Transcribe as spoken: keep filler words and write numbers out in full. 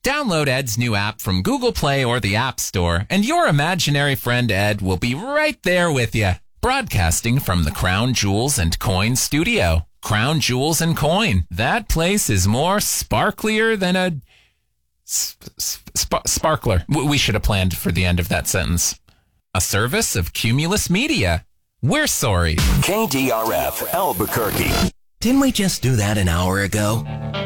Download Ed's new app from Google Play or the App Store, and your imaginary friend Ed will be right there with you. Broadcasting from the Crown Jewels and Coin studio. Crown Jewels and Coin. That place is more sparklier than a sp- sp- sparkler. We should have planned for the end of that sentence. A service of Cumulus Media. We're sorry. K D R F Albuquerque. Didn't we just do that an hour ago?